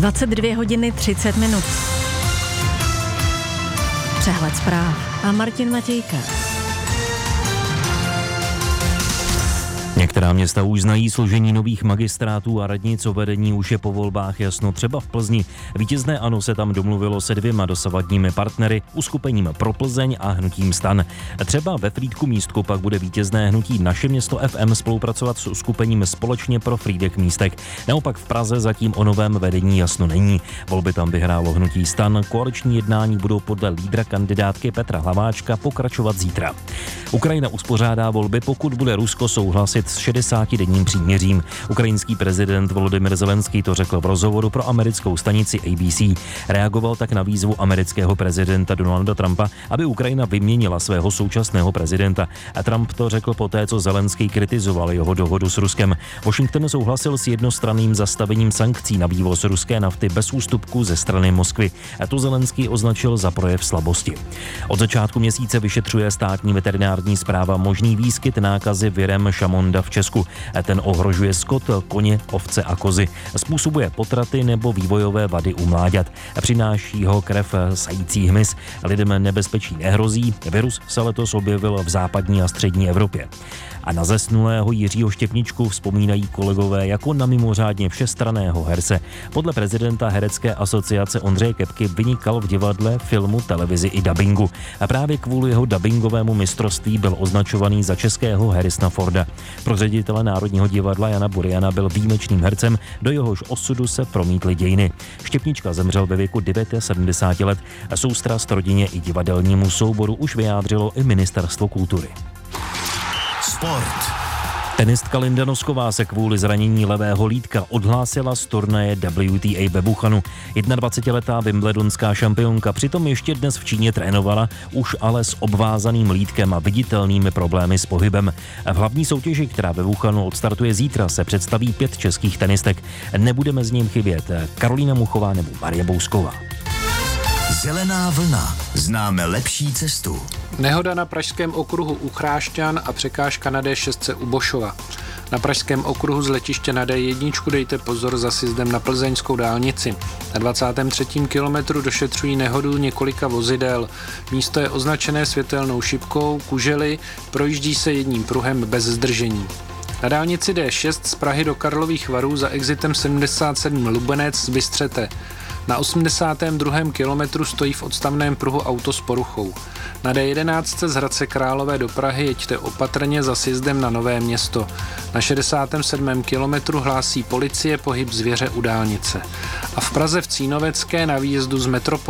22 hodiny 30 minut. Přehled zpráv a Martin Matějka. Některá města už znají složení nových magistrátů a radnic, o vedení už je po volbách jasno, třeba v Plzni. Vítězné ANO se tam domluvilo se 2 dosavadními partnery, uskupením Pro Plzeň a hnutím STAN. Třeba ve Frýdku Místku pak bude vítězné hnutí Naše město FM spolupracovat s uskupením Společně pro Frýdek Místek. Naopak v Praze zatím o novém vedení jasno není. Volby tam vyhrálo hnutí STAN, koaliční jednání budou podle lídra kandidátky Petra Hlaváčka pokračovat zítra. Ukrajina uspořádá volby, pokud bude Rusko souhlasit s 60denním příměřím. Ukrajinský prezident Volodymyr Zelenský to řekl v rozhovoru pro americkou stanici ABC. Reagoval tak na výzvu amerického prezidenta Donalda Trumpa, aby Ukrajina vyměnila svého současného prezidenta. A Trump to řekl poté, co Zelenský kritizoval jeho dohodu s Ruskem. Washington souhlasil s jednostranným zastavením sankcí na vývoz ruské nafty bez ústupku ze strany Moskvy. A to Zelenský označil za projev slabosti. Od začátku měsíce vyšetřuje státní veterinární správa možný výskyt nákazy virem Šamonda v Česku. Ten ohrožuje skot, koně, ovce a kozy. Způsobuje potraty nebo vývojové vady u mláďat. Přináší ho krev sající hmyz. Lidem nebezpečí nehrozí. Virus se letos objevil v západní a střední Evropě. A na zesnulého Jiřího Štěpničku vzpomínají kolegové jako na mimořádně všestranného herce. Podle prezidenta Herecké asociace Ondřeje Kepky vynikal v divadle, filmu, televizi i dabingu. A právě kvůli jeho dabingovému mistrovství byl označovaný za českého Harrisona Forda. Pro ředitele Národního divadla Jana Buriana byl výjimečným hercem, do jehož osudu se promítly dějiny. Štěpnička zemřel ve věku 79 let a soustrast rodině i divadelnímu souboru už vyjádřilo i Ministerstvo kultury. Sport. Tenistka Linda Nosková se kvůli zranění levého lítka odhlásila z turnaje WTA ve Wuhanu. 21letá wimbledonská šampionka přitom ještě dnes v Číně trénovala, už ale s obvázaným lítkem a viditelnými problémy s pohybem. V hlavní soutěži, která ve Wuhanu odstartuje zítra, se představí 5 českých tenistek. Nebudeme z ním chybět Karolína Muchová nebo Marie Bousková. Zelená vlna. Známe lepší cestu. Nehoda na pražském okruhu u Chrášťan a překážka na D6 u Bošova. Na pražském okruhu z letiště na D1 dejte pozor za sjezdem na plzeňskou dálnici. Na 23. kilometru došetřují nehodu několika vozidel. Místo je označené světelnou šipkou, kužely, projíždí se jedním pruhem bez zdržení. Na dálnici D6 z Prahy do Karlových Varů za exitem 77 Lubenec z Bystřete. Na 82. kilometru stojí v odstavném pruhu auto s poruchou. Na D11 z Hradce Králové do Prahy jeďte opatrně za sjezdem na Nové Město. Na 67. kilometru hlásí policie pohyb zvěře u dálnice. A v Praze v Cínovecké na výjezdu z metropole